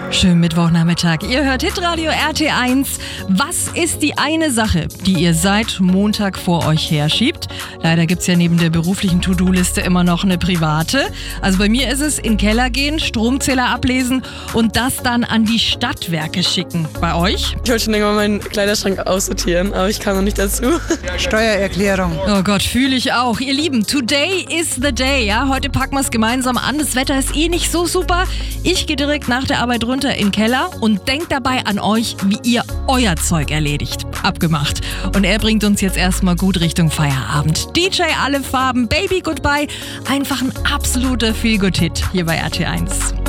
Schönen Mittwochnachmittag. Ihr hört Hitradio RT1. Was ist die eine Sache, die ihr seit Montag vor euch herschiebt? Leider gibt's ja neben der beruflichen To-Do-Liste immer noch eine private. Also bei mir ist es in den Keller gehen, Stromzähler ablesen und das dann an die Stadtwerke schicken. Bei euch? Ich wollte schon irgendwann meinen Kleiderschrank aussortieren, aber ich kam noch nicht dazu. Steuererklärung. Oh Gott, fühle ich auch. Ihr Lieben, today is the day. Ja? Heute packen wir es gemeinsam an. Das Wetter ist nicht so super. Ich gehe direkt nach der Arbeit runter in den Keller und denkt dabei an euch, wie ihr euer Zeug erledigt. Abgemacht. Und er bringt uns jetzt erstmal gut Richtung Feierabend. DJ Alle Farben, Baby Goodbye. Einfach ein absoluter Feel-Good-Hit hier bei RT1.